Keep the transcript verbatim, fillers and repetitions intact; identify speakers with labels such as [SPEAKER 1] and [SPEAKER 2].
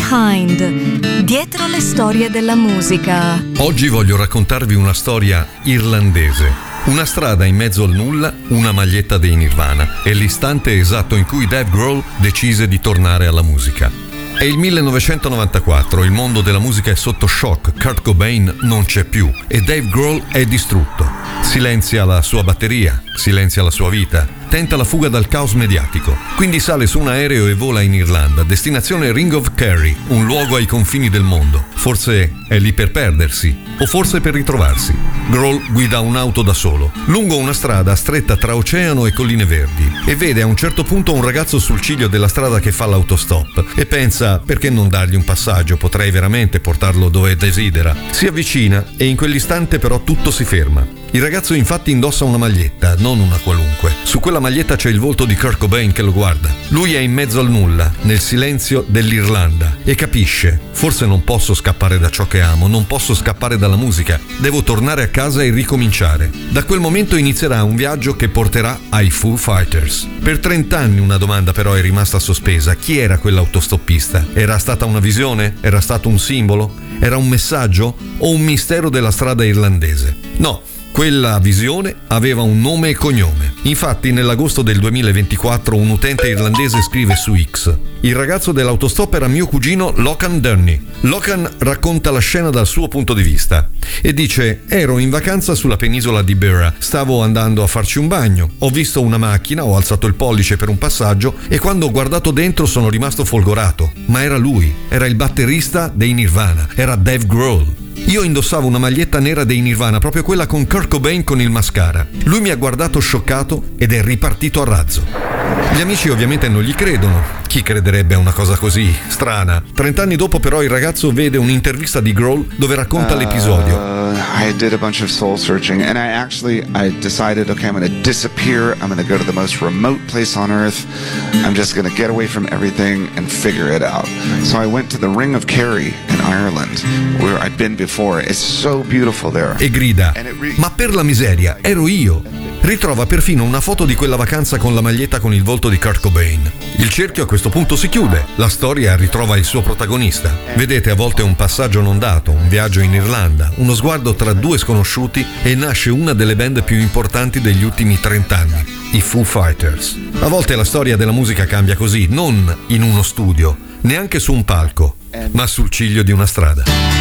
[SPEAKER 1] Behind, dietro le storie della musica.
[SPEAKER 2] Oggi voglio raccontarvi una storia irlandese. Una strada in mezzo al nulla, una maglietta dei Nirvana e l'istante esatto in cui Dave Grohl decise di tornare alla musica. È il millenovecentonovantaquattro, il mondo della musica è sotto shock, Kurt Cobain non c'è più e Dave Grohl è distrutto. Silenzia la sua batteria, silenzia la sua vita, tenta la fuga dal caos mediatico. Quindi sale su un aereo e vola in Irlanda, destinazione Ring of Kerry, un luogo ai confini del mondo. Forse è lì per perdersi, o forse per ritrovarsi. Grohl guida un'auto da solo, lungo una strada stretta tra oceano e colline verdi, e vede a un certo punto un ragazzo sul ciglio della strada che fa l'autostop, e pensa, perché non dargli un passaggio, potrei veramente portarlo dove desidera. Si avvicina e in quell'istante però tutto si ferma. Il ragazzo infatti indossa una maglietta, non una qualunque. Su quella maglietta c'è il volto di Kurt Cobain che lo guarda. Lui è in mezzo al nulla, nel silenzio dell'Irlanda, e capisce: forse non posso scappare da ciò che amo, non posso scappare dalla musica, devo tornare a casa e ricominciare. Da quel momento inizierà un viaggio che porterà ai Foo Fighters. Per trent'anni una domanda però è rimasta sospesa: chi era quell'autostoppista? Era stata una visione? Era stato un simbolo? Era un messaggio? O un mistero della strada irlandese? No. Quella visione aveva un nome e cognome. Infatti nell'agosto del duemilaventiquattro un utente irlandese scrive su X: il ragazzo dell'autostop era mio cugino Lochan Durney. Lochan racconta la scena dal suo punto di vista e dice: ero in vacanza sulla penisola di Beara, stavo andando a farci un bagno, ho visto una macchina, ho alzato il pollice per un passaggio e quando ho guardato dentro sono rimasto folgorato. Ma era lui, era il batterista dei Nirvana, era Dave Grohl. Io indossavo una maglietta nera dei Nirvana, proprio quella con Kurt Cobain con il mascara. Lui mi ha guardato scioccato ed è ripartito a razzo. Gli amici ovviamente non gli credono. Chi crederebbe a una cosa così strana? Trent'anni dopo però il ragazzo vede un'intervista di Grohl dove racconta uh, l'episodio.
[SPEAKER 3] I did a bunch of soul searching and I actually I decided, okay, I'm going to disappear. I'm going to go to the most remote place on earth. I'm just going to get away from everything and figure it out. So I went to the Ring of Kerry in Ireland where I'd been before. It's so beautiful there.
[SPEAKER 2] E grida: re- ma per la miseria, ero io. Ritrova perfino una foto di quella vacanza con la maglietta con il volto di Kurt Cobain. Il cerchio a questo punto si chiude, la storia ritrova il suo protagonista. Vedete, a volte è un passaggio non dato, un viaggio in Irlanda, uno sguardo tra due sconosciuti e nasce una delle band più importanti degli ultimi trent'anni, i Foo Fighters. A volte la storia della musica cambia così, non in uno studio, neanche su un palco, ma sul ciglio di una strada.